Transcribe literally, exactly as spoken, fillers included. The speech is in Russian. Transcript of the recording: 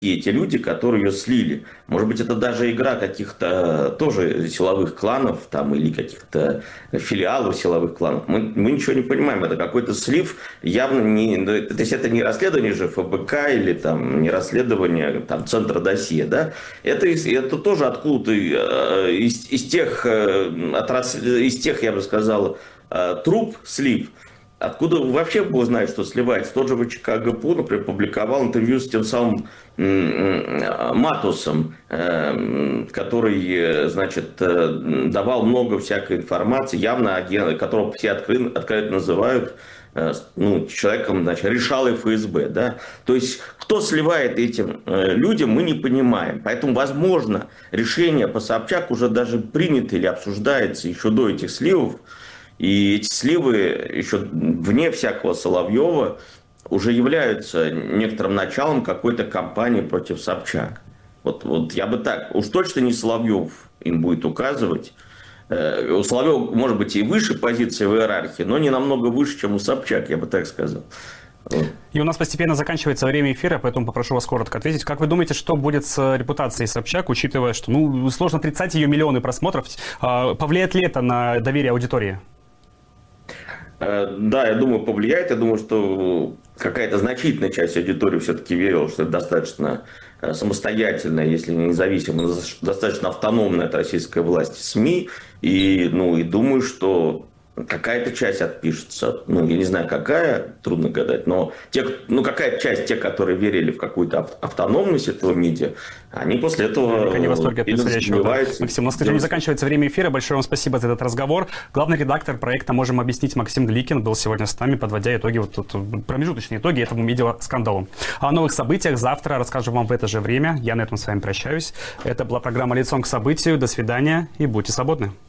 эти люди, которые ее слили. Может быть, это даже игра каких-то тоже силовых кланов там, или каких-то филиалов силовых кланов. Мы, мы ничего не понимаем. Это какой-то слив. Явно не... То есть это не расследование же ФБК или там, не расследование там, центра досье. Да? Это, это тоже откуда-то из, из, тех, отрас... из тех, я бы сказал, труб слив. Откуда вообще было знать, что сливается? Тот же ВЧК ГПУ, например, публиковал интервью с тем самым Матусом, который, значит, давал много всякой информации, явно агент, которого все открыто, открыто называют ну, человеком, значит, решалой ФСБ. Да? То есть, кто сливает этим людям, мы не понимаем. Поэтому, возможно, решение по Собчак уже даже принято или обсуждается еще до этих сливов. И эти сливы еще вне всякого Соловьева уже являются некоторым началом какой-то кампании против Собчак. Вот, вот я бы так, уж точно не Соловьев им будет указывать. У Соловьева, может быть, и выше позиции в иерархии, но не намного выше, чем у Собчак, я бы так сказал. И у нас постепенно заканчивается время эфира, поэтому попрошу вас коротко ответить. Как вы думаете, что будет с репутацией Собчак, учитывая, что ну, сложно отрицать ее миллионы просмотров? Повлияет ли это на доверие аудитории? Да, я думаю, повлияет. Я думаю, что какая-то значительная часть аудитории все-таки верила, что это достаточно самостоятельная, если не независимая, достаточно автономная от российской власти СМИ. И, ну, и думаю, что какая-то часть отпишется. Ну, я не знаю, какая, трудно гадать, но те, ну, какая часть, те, которые верили в какую-то автономность этого медиа, они после этого не в восторге от происходящего. Да. Максим, у нас, к сожалению, делать... заканчивается время эфира. Большое вам спасибо за этот разговор. Главный редактор проекта «Можем объяснить» Максим Гликин был сегодня с нами, подводя итоги, вот тут промежуточные итоги этому медиа-скандалу. О новых событиях завтра расскажем вам в это же время. Я на этом с вами прощаюсь. Это была программа «Лицом к событию». До свидания и будьте свободны.